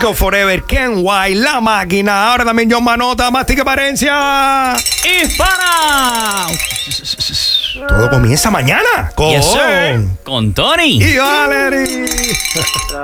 Chico Forever, Ken White, La Máquina. Ahora también John Manota, Mastica Parencia. ¡Hispana! Todo comienza mañana con, Yes, sir. Con Tony y Valerie.